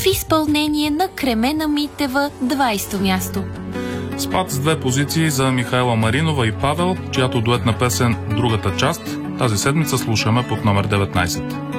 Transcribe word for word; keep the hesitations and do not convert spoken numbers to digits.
в изпълнение на Кремена Митева, двайсето място. Спад с две позиции за Михайла Маринова и Павел, чиято дуетна песен «Другата част» тази седмица слушаме под номер деветнайсет.